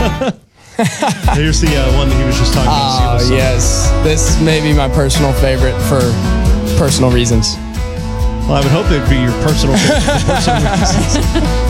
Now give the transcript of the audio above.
Here's the one that he was just talking about. Oh, yes. This may be my personal favorite for personal reasons. Well, I would hope it'd be your personal favorite for personal reasons.